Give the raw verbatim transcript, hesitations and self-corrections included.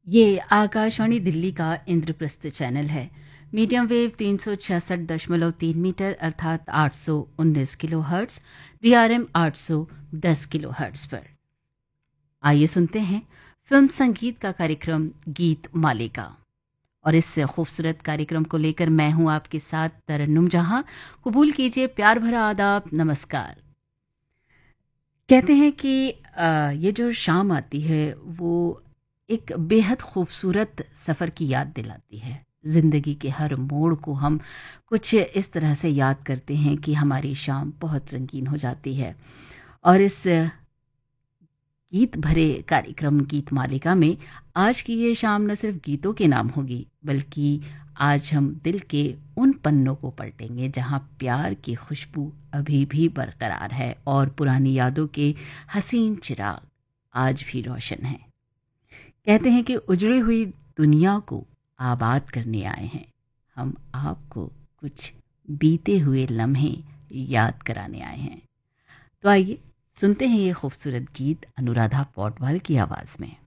ये आकाशवाणी दिल्ली का इंद्रप्रस्थ चैनल है। मीडियम वेव तीन सौ छियासठ दशमलव तीन मीटर अर्थात आठ सौ उन्नीस किलो हर्ट्स, डीआरएम आठ सौ दस किलो हर्ट्स पर। आइए सुनते हैं फिल्म संगीत का कार्यक्रम गीत मालिका। और इस खूबसूरत कार्यक्रम को लेकर मैं हूं आपके साथ तरन्नुम जहां। कबूल कीजिए प्यार भरा आदाब, नमस्कार। कहते हैं कि अ, ये जो शाम आती है वो एक बेहद खूबसूरत सफ़र की याद दिलाती है। ज़िंदगी के हर मोड़ को हम कुछ इस तरह से याद करते हैं कि हमारी शाम बहुत रंगीन हो जाती है। और इस गीत भरे कार्यक्रम गीत मालिका में आज की ये शाम न सिर्फ गीतों के नाम होगी, बल्कि आज हम दिल के उन पन्नों को पलटेंगे जहाँ प्यार की खुशबू अभी भी बरकरार है और पुरानी यादों के हसीन चिराग आज भी रोशन हैं। कहते हैं कि उजड़ी हुई दुनिया को आबाद करने आए हैं हम, आपको कुछ बीते हुए लम्हे याद कराने आए हैं। तो आइए सुनते हैं ये खूबसूरत गीत अनुराधा पौडवाल की आवाज़ में।